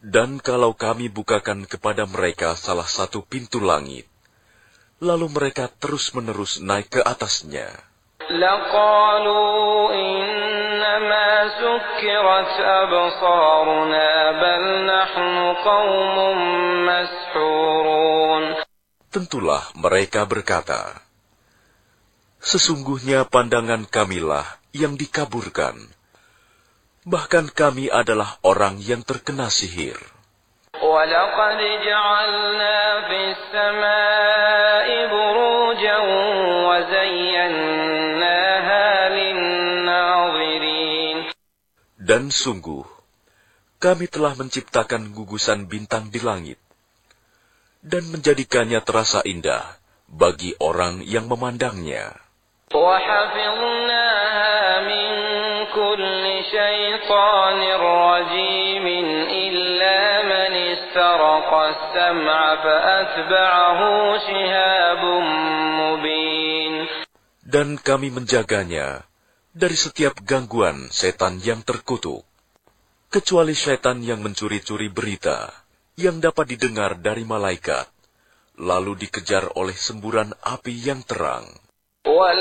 Dan kalau kami bukakan kepada mereka salah satu pintu langit, lalu mereka terus-menerus naik ke atasnya, لَقَالُوا إِنَّمَا سُكِّرَتْ أَبْصَارُنَا بَلْ نَحْنُ قَوْمٌ مَسْحُورُونَ. tentulah mereka berkata, sesungguhnya pandangan kamilah yang dikaburkan. Bahkan kami adalah orang yang terkena sihir. وَلَقَدْ جَعَلْنَا فِي السَّمَاءِ بُرُوجًا وَزَيَّنَّاهَا لِلنَّاظِرِينَ. Dan sungguh, kami telah menciptakan gugusan bintang di langit, dan menjadikannya terasa indah bagi orang yang memandangnya. وَحَفِظْنَاهَا مِنْ كُلِّ شَيْطَانٍ رَجِيمٍ إِلَّا مَنِ اسْتَرَقَ السَّمْعَ فَأَتْبَعَهُ شِهَابٌ مُبِينٌ. Dan kami menjaganya dari setiap gangguan setan yang terkutuk, kecuali setan yang mencuri-curi berita yang dapat didengar dari malaikat, lalu dikejar oleh semburan api yang terang.